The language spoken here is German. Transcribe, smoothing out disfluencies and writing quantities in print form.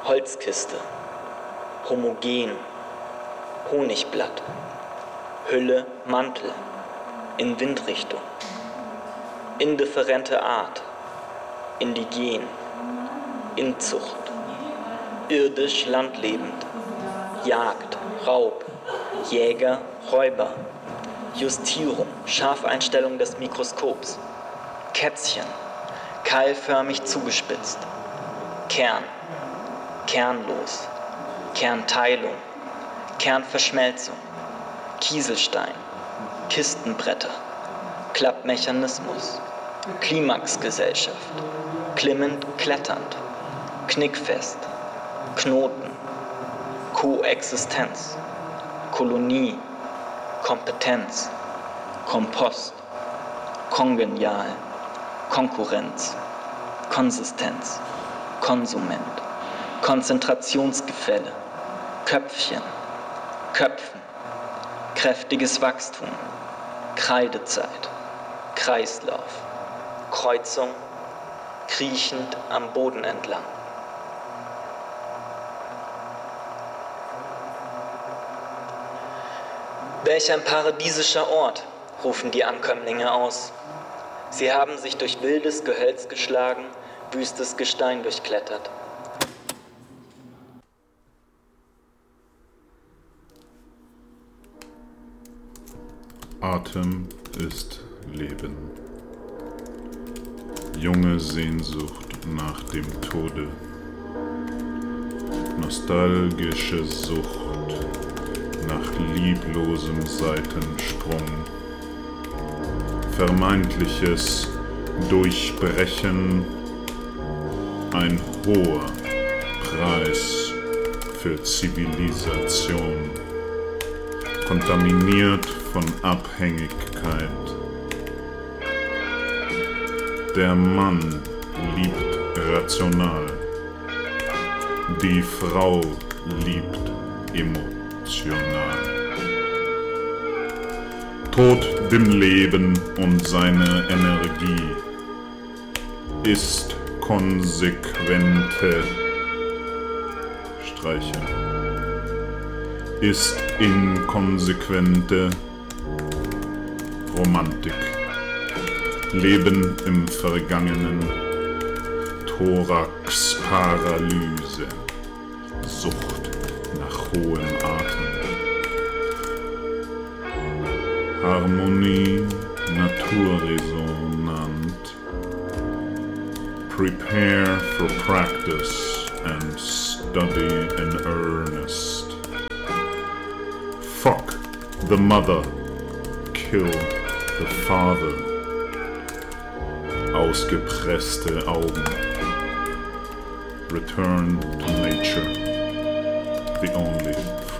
Holzkiste, homogen, Honigblatt, Hülle, Mantel, in Windrichtung, indifferente Art, indigen, Inzucht, irdisch landlebend, Jagd, Raub, Jäger, Räuber, Justierung, Scharfeinstellung des Mikroskops, Kätzchen, keilförmig zugespitzt, Kern, kernlos, Kernteilung, Kernverschmelzung, Kieselstein, Kistenbretter, Klappmechanismus, Klimaxgesellschaft, klimmend kletternd, knickfest, Knoten, Koexistenz, Kolonie, Kompetenz, Kompost, kongenial, Konkurrenz, Konsistenz, Konsument, Konzentrationsgefälle, Köpfchen, Köpfen, kräftiges Wachstum, Kreidezeit, Kreislauf, Kreuzung, kriechend am Boden entlang. Welch ein paradiesischer Ort, rufen die Ankömmlinge aus. Sie haben sich durch wildes Gehölz geschlagen, wüstes Gestein durchklettert. Atem ist Leben. Junge Sehnsucht nach dem Tode. Nostalgische Sucht nach lieblosem Seitensprung. Vermeintliches Durchbrechen. Ein hoher Preis für Zivilisation. Kontaminiert von Abhängigkeit. Der Mann liebt rational. Die Frau liebt emotional. Tod dem Leben und seine Energie ist konsequente Streiche. Ist inkonsequente Romantik. Leben im Vergangenen. Thoraxparalyse. Sucht nach hohem Atem. Harmonie naturresonant. Prepare for practice and study in earnest. Fuck the mother, kill the father. Ausgepresste Augen. Return to nature, the only